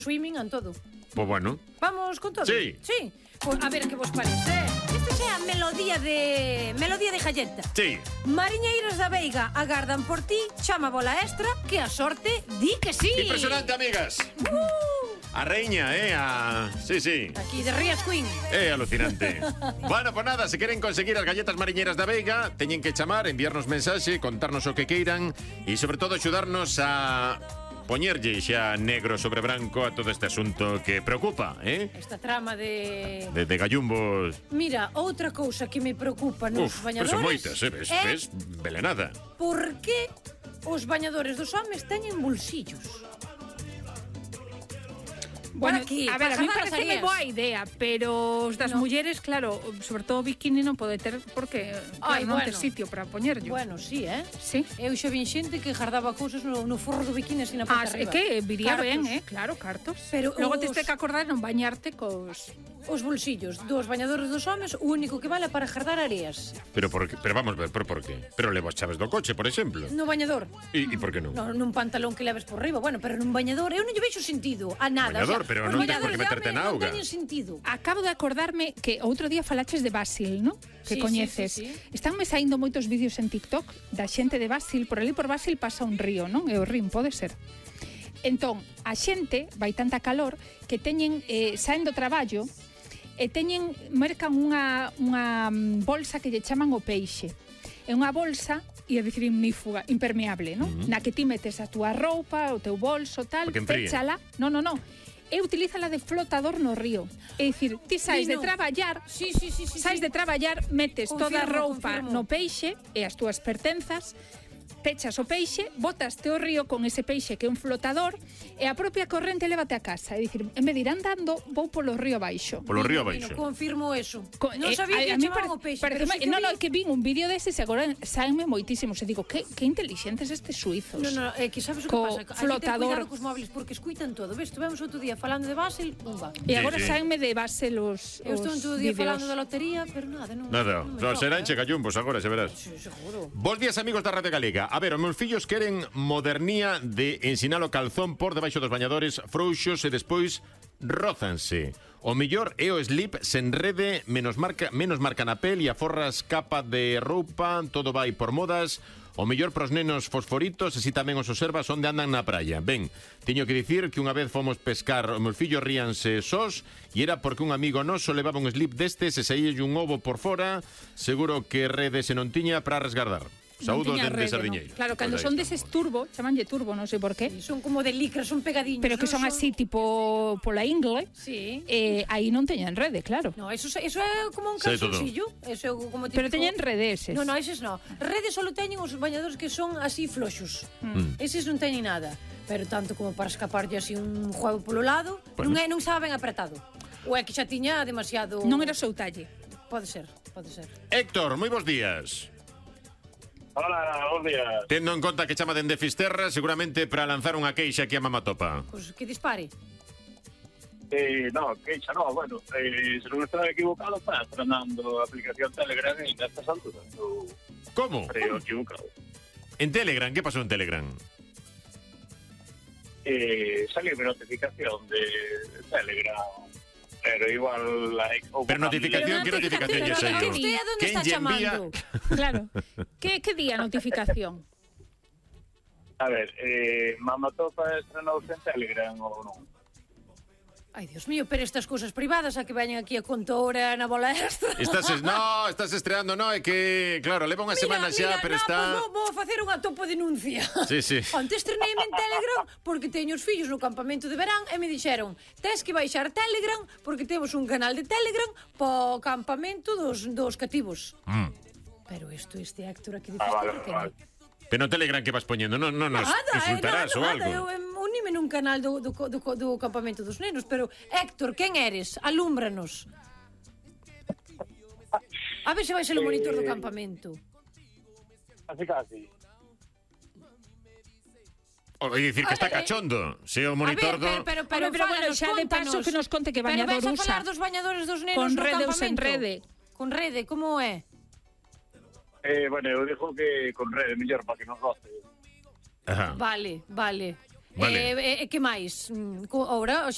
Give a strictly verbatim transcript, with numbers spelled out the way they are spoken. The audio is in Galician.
swimming en todo. Pois bueno. Vamos con todo? Sí. Sí. Pois a ver que vos parece. Esta xa é a melodía de... Melodía de Jalleta. Sí. Mariñeiros da Veiga agardan por ti, chama bola extra, que a sorte di que sí. Impresionante, amigas. Uh. A reina, eh, a... Sí, sí. Aquí de Rías Queen. É alucinante. Bueno, pues nada, se queren conseguir as galletas mariñeiras da Veiga, teñen que chamar, enviarnos mensaxe, contarnos o que queiran e, sobre todo, axudarnos a poñerlle xa negro sobre branco a todo este asunto que preocupa, eh? Esta trama de... De, de gallumbos... Mira, outra cousa que me preocupa nos Uf, bañadores... pero son moitas, eh, ves, é ves, belenada. por que os bañadores dos homes teñen bolsillos? Bueno, aquí, a ver, a mí para parece parecer boa idea, pero os das No. mulleres, claro, sobre todo bikini non pode ter, porque Ai, claro, non bueno. ter sitio para poñerllo. Bueno, sí, eh? Sí. Eu xa vin xente que jardaba cousas no, no forro do bikini así na Ah, parte é arriba. que viría Cartos. ben, eh? Claro, cartos. Pero Logo os- tes que acordar non bañarte cos... Os bolsillos dos bañadores dos homes, o único que vale para jardar areas. Pero, por, que- pero vamos ver, pero por qué? Pero levo as chaves do coche, por exemplo. No bañador. E, e por que non? No, nun pantalón que leves por riba. Bueno, pero nun bañador eu non lle vexo sentido a nada. Bañador, o sea, pero os non tes por bañadores que meterte de home na auga. Non teñen sentido. Acabo de acordarme que outro día falaches de Basil, ¿no? Que Sí, coñeces. sí, sí, sí. Estánme saindo moitos vídeos en TikTok da xente de Basil, por ali por Basil pasa un río, non? E o Rin, pode ser. Entón, a xente vai tanta calor que teñen eh, saen do traballo e teñen mercan unha unha mm, bolsa que lle chaman o peixe. É unha bolsa, ia dicir ignífuga, impermeable, non? Uh-huh. Na que ti metes a túa roupa, o teu bolso, tal, Para que enfríe. péchala. No, no, no. E utilízala de flotador no río. É dicir, ti sais de Dino. traballar, Sí, sí, sí, sí. sais sí. de traballar, metes toda a Confirmo, roupa confirmo. no peixe e as túas pertenzas, pechas o peixe, botaste ao río con ese peixe que é un flotador e a propia corrente lévate a casa. É dicir, en vez de ir andando, vou polo río abaixo. Polo río Dino, abaixo. confirmo eso. Co- Non eh, sabía que a- a mí chamaban pare- o peixe, parece pero ma- sí que no, no, vi- é que vin un vídeo deses e agora saenme moitísimos e digo, que, que intelixentes estes suizos. No, no, é que sabes o que Co pasa? Hai que ter flotador. cuidado cos móviles porque escuitan todo. Ves, estuvemos outro día falando de Basel, pumba. E Sí, agora sí. saenme de base los, Eu estou os todo o día vídeos. falando da lotería, pero nada, non. Nada, non me só toca, serán eh. che gallumbos agora, se verás. Sí, seguro. Bos días, amigos da Radio Galega. A ver, os meus fillos queren modernía de ensinar o calzón por debaixo dos bañadores frouxos e despois rózanse. O mellor é o slip sen rede, menos marca, menos marca na pel e aforras capa de roupa, todo vai por modas. O mellor pros nenos fosforitos, e si tamén os observas onde andan na praia. Ben, teño que dicir que unha vez fomos pescar, o meu fillo ríanse sós, e era porque un amigo noso levaba un slip destes e saía un ovo por fora, seguro que rede se non tiña para resgardar. Saúdos Non tiña dende rede, Sardiñeiro. non. Claro, cando Pois son aí deses estamos. turbo, chamanlle turbo, non sei por qué, Sí, son como de licra, son pegadiños. pero que non son así tipo pola ingle, Sí. eh, aí non teñen rede, claro. No, eso, eso é como un Sei todo. calzoncillo. Eso é como tipo... Pero teñen rede eses. No, no, eses no. Redes solo teñen os bañadores que son así floxos. Mm. Eses non teñen nada. Pero tanto como para escaparlle así un juego polo lado, Bueno. non é, non estaba ben apretado. Ou é que xa tiña demasiado... Non era o seu talle. Pode ser, pode ser. Héctor, moi bons días. Hola, bons días. Tendo en conta que chama dende Fisterra, seguramente para lanzar unha queixa aquí a Mamatopa. Pois que dispare. Eh, no, queixa no, bueno, eh, se non estaba equivocado, está estrenando a aplicación Telegram e nestas alturas. Eu Como? creo equivocado. En Telegram, que pasou en Telegram? Eh, salió mi notificación de Telegram, pero igual... Like, ou Pero notificación, que notificación lle sei Pero eu? usted a donde Quen está lle envía? chamando? Claro. que, que día a notificación? A ver, eh, Mamatopa estrenou en Telegram ou non? Ai, Dios mío, pero estas cousas privadas a que veñen aquí a contora na bola extra. Estás, es- no, estás estreando, no, é que, claro, leva unha semana xa, pero no, está... Pues vou, vou facer unha topo denuncia. Sí, sí. Antes estreneime en Telegram porque teño os fillos no campamento de verán e me dixeron tes que baixar Telegram porque temos un canal de Telegram po campamento dos, dos cativos. Mm. Pero isto, este Héctor aquí dice Ah, vale, que vale. Pero no Telegram que vas poñendo, non no, nos Nada, insultarás eh, ou nada, algo. nada, eu em, unime nun canal do, do, do, do campamento dos nenos, pero Héctor, quen eres? Alúmbranos. A ver se vai ser o monitor do campamento. Casi, casi. O dicir que está A ver, cachondo. Se o A monitor ver, do... pero, pero, pero, Home, pero bueno, fálanos, xa de paso contanos. que nos conte que bañador Pero vais a usa. falar dos bañadores dos nenos Con no rede ou sen campamento? rede? Con rede, como é? Eh, bueno, eu dixo que con rede mellor para que nos goce. Ajá. Vale, vale. Vale. Eh, eh, que máis? Mm, co- Ahora,